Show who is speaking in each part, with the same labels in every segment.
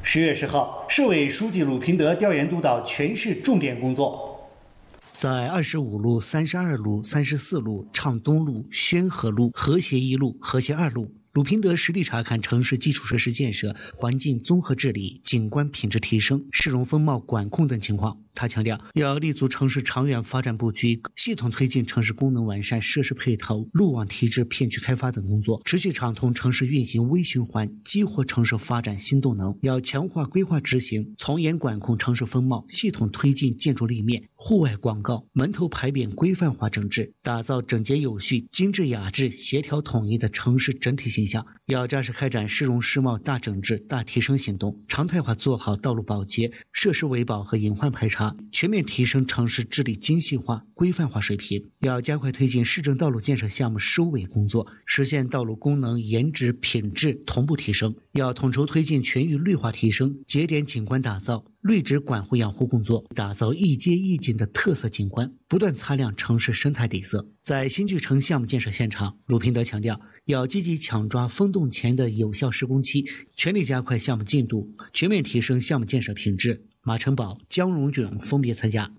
Speaker 1: 10月10号，市委书记鲁平德调研督导全市重点工作。
Speaker 2: 在25路、32路、34路、畅东路、宣和路、和谐1路、和谐2路，鲁平德实地查看城市基础设施建设、环境综合治理、景观品质提升、市容风貌管控等情况。他强调，要立足城市长远发展布局，系统推进城市功能完善、设施配套、路网提质、片区开发等工作，持续畅通城市运行微循环，激活城市发展新动能。要强化规划执行，从严管控城市风貌，系统推进建筑立面、户外广告、门头牌匾规范化整治，打造整洁有序、精致雅致、协调统一的城市整体形象。要扎实开展市容市貌大整治、大提升行动，常态化做好道路保洁、设施维保和隐患排查，全面提升城市治理精细化、规范化水平。要加快推进市政道路建设项目收尾工作，实现道路功能、颜值、品质同步提升。要统筹推进全域绿化提升、节点景观打造、绿植管护养护工作，打造一街一景的特色景观，不断擦亮城市生态底色。在新巨城项目建设现场，鲁平德强调，要积极抢抓风动前的有效施工期，全力加快项目进度，全面提升项目建设品质。马成宝、江荣俊分别参加。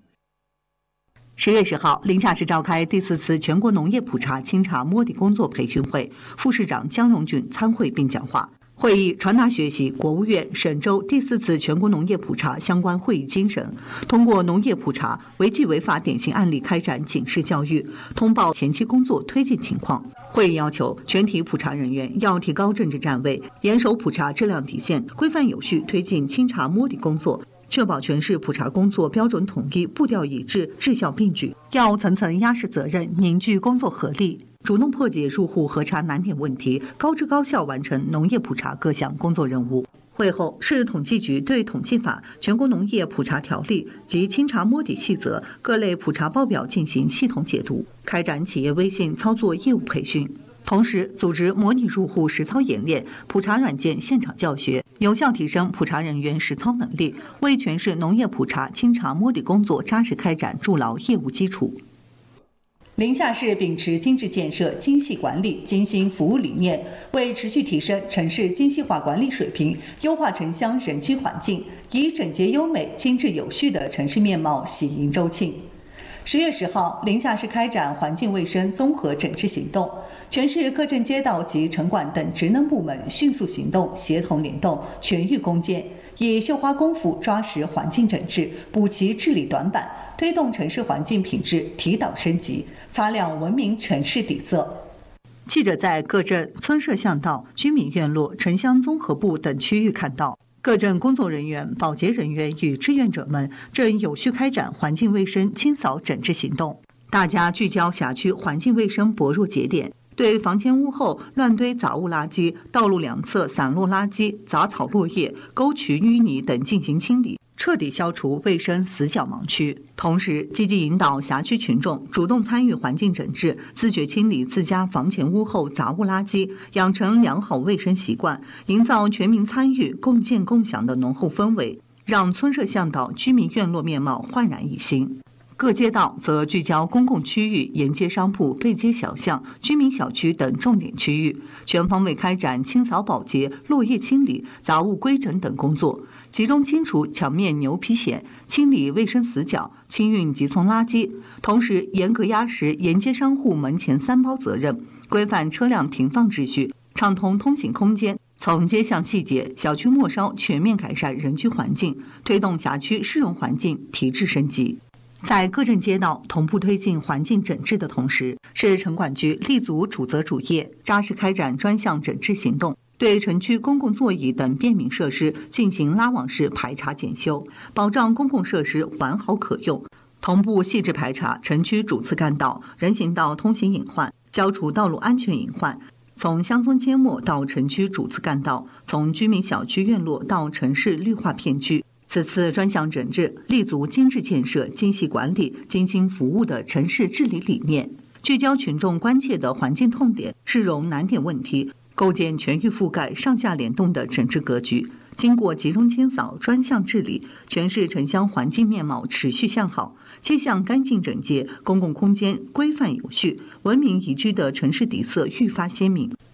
Speaker 3: 10月10号，临夏市召开第4次全国农业普查清查摸底工作培训会，副市长江荣俊参会并讲话。会议传达学习国务院、省州第4次全国农业普查相关会议精神，通过农业普查违纪违法典型案例开展警示教育，通报前期工作推进情况。会议要求全体普查人员要提高政治站位，严守普查质量底线，规范有序推进清查摸底工作，确保全市普查工作标准统一、步调一致、质效并举。要层层压实责任，凝聚工作合力，主动破解入户核查难点问题，高质高效完成农业普查各项工作任务。会后，市统计局对统计法、全国农业普查条例及清查摸底细则各类普查报表进行系统解读，开展企业微信操作业务培训。同时，组织模拟入户实操演练、普查软件现场教学，有效提升普查人员实操能力，为全市农业普查清查摸底工作扎实开展筑牢业务基础。临夏市秉持精致建设、精细管理、精心服务理念，为持续提升城市精细化管理水平，优化城乡人居环境，以整洁优美、精致有序的城市面貌喜迎周庆。10月10号，临夏市开展环境卫生综合整治行动，全市各镇街道及城管等职能部门迅速行动，协同联动，全域攻坚，以绣花功夫抓实环境整治，补齐治理短板，推动城市环境品质提档升级，擦亮文明城市底色。记者在各镇村社巷道、居民院落、城乡综合部等区域看到，各镇工作人员、保洁人员与志愿者们正有序开展环境卫生清扫整治行动。大家聚焦辖区环境卫生薄弱节点，对房前屋后乱堆杂物垃圾、道路两侧散落垃圾、杂草落叶、沟渠淤泥等进行清理，彻底消除卫生死角盲区。同时，积极引导辖区群众主动参与环境整治，自觉清理自家房前屋后杂物垃圾，养成良好卫生习惯，营造全民参与、共建共享的浓厚氛围，让村社巷道、居民院落面貌焕然一新。各街道则聚焦公共区域、沿街商铺、背街小巷、居民小区等重点区域，全方位开展清扫保洁、落叶清理、杂物归整等工作，集中清除墙面牛皮癣，清理卫生死角，清运集丛垃圾。同时，严格压实沿街商户门前三包责任，规范车辆停放秩序，畅通通行空间。从街巷细节、小区末梢全面改善人居环境，推动辖区市容环境提质升级。在各镇街道同步推进环境整治的同时，市城管局立足主责主业，扎实开展专项整治行动，对城区公共座椅等便民设施进行拉网式排查检修，保障公共设施完好可用。同步细致排查城区主次干道、人行道通行隐患，消除道路安全隐患。从乡村阡陌到城区主次干道，从居民小区院落到城市绿化片区。此次专项整治立足精致建设、精细管理、精心服务的城市治理理念，聚焦群众关切的环境痛点、市容难点问题，构建全域覆盖、上下联动的整治格局。经过集中清扫、专项治理，全市城乡环境面貌持续向好，街巷干净整洁，公共空间规范有序，文明宜居的城市底色愈发鲜明。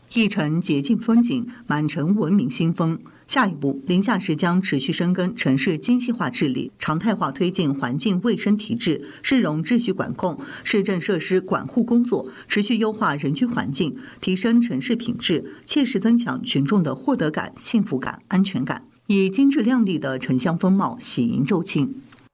Speaker 3: 一城洁净风景，满城文明新风。下一步，临夏市将持续深耕城市精细化治理，常态化推进环境卫生提质、市容秩序管控、市政设施管护工作，持续优化人居环境，提升城市品质，切实增强群众的获得感、幸福感、安全感，以精致亮丽的城乡风貌喜迎周庆。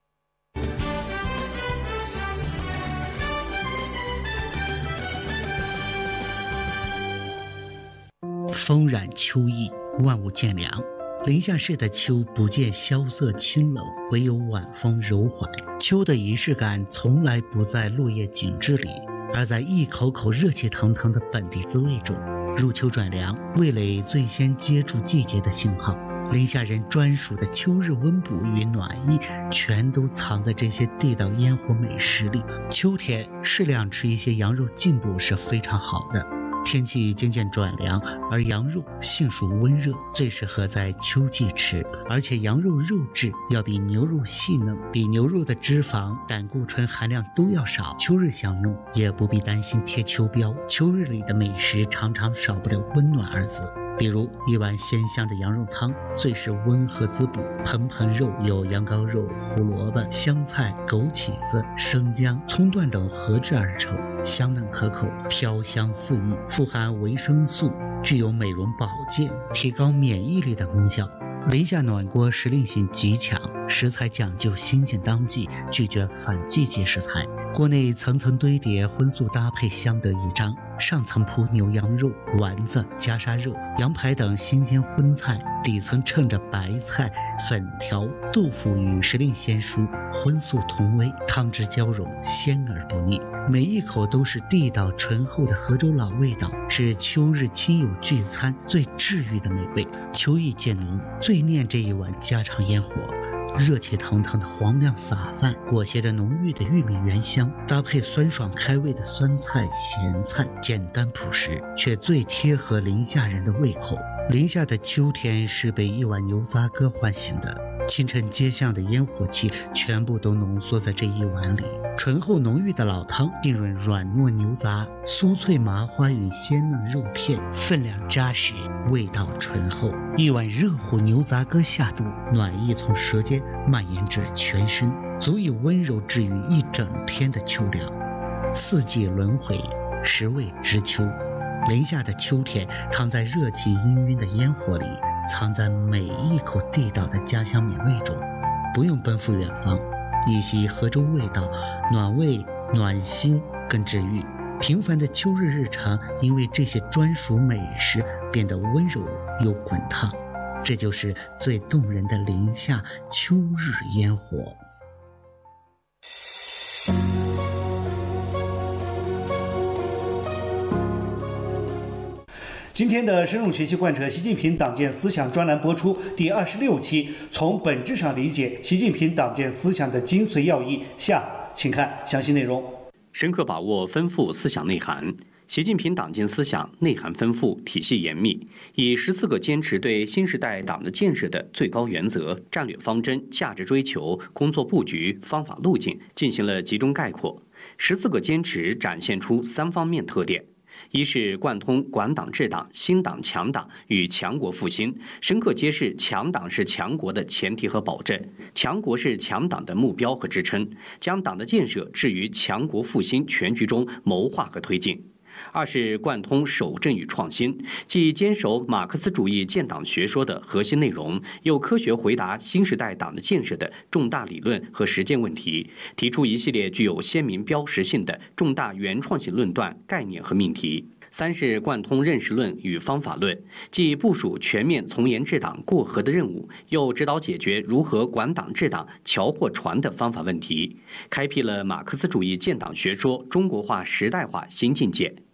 Speaker 2: 风染秋意，万物渐凉。临夏市的秋不见萧瑟清冷，唯有晚风柔怀。秋的仪式感从来不在落叶紧致里，而在一口口热气腾腾的本地滋味中。入秋转凉，味蕾最先接住季节的信号。临夏人专属的秋日温补与暖意，全都藏在这些地道烟火美食里。秋天适量吃一些羊肉进补是非常好的。天气渐渐转凉，而羊肉性属温热，最适合在秋季吃。而且羊肉肉质要比牛肉细嫩，比牛肉的脂肪、胆固醇含量都要少。秋日享用也不必担心贴秋膘。秋日里的美食常常少不了温暖二字。比如一碗鲜香的羊肉汤，最是温和滋补。盆盆肉有羊羔肉、胡萝卜、香菜、枸杞子、生姜、葱段等合制而成，香嫩可口，飘香四溢，富含维生素，具有美容保健、提高免疫力的功效。临夏暖锅时令性极强，食材讲究新鲜当季，拒绝反季节食材。锅内层层堆叠荤素搭配相得益彰，上层铺牛羊肉、丸子、夹沙肉、羊排等新鲜荤菜，底层衬着白菜、粉条、豆腐与时令鲜蔬，荤素同味，汤汁交融，鲜而不腻。每一口都是地道醇厚的河州老味道，是秋日亲友聚餐最治愈的美味。秋意渐浓，最念这一碗家常烟火。热气腾腾的黄粱撒饭，裹挟着浓郁的玉米原香，搭配酸爽开胃的酸菜、咸菜，简单朴实，却最贴合临夏人的胃口。临夏的秋天是被一碗牛杂割唤醒的，清晨街巷的烟火气全部都浓缩在这一碗里。醇厚浓郁的老汤浸润软糯牛杂，酥脆麻花与鲜嫩肉片，分量扎实，味道醇厚。一碗热乎牛杂羹下肚，暖意从舌尖蔓延至全身，足以温柔治愈一整天的秋凉。四季轮回，十味知秋。临夏的秋天藏在热气氤氲的烟火里，藏在每一口地道的家乡美味中。不用奔赴远方，一袭河州味道，暖胃暖心更治愈。平凡的秋日日常因为这些专属美食变得温柔又滚烫，这就是最动人的临夏秋日烟火。
Speaker 1: 今天的深入学习贯彻习近平党建思想专栏播出第26期，从本质上理解习近平党建思想的精髓要义下，请看详细内容。
Speaker 4: 深刻把握丰富思想内涵。习近平党建思想内涵丰富，体系严密，以14个坚持对新时代党的建设的最高原则、战略方针、价值追求、工作布局、方法路径进行了集中概括。14个坚持展现出3方面特点。一是贯通管党治党、兴党强党与强国复兴，深刻揭示强党是强国的前提和保证，强国是强党的目标和支撑，将党的建设置于强国复兴全局中谋划和推进。二是贯通守正与创新，既坚守马克思主义建党学说的核心内容，又科学回答新时代党的建设的重大理论和实践问题，提出一系列具有鲜明标识性的重大原创性论断、概念和命题。三是贯通认识论与方法论，既部署全面从严治党过河的任务，又指导解决如何管党治党、桥或船的方法问题，开辟了马克思主义建党学说中国化时代化新境界。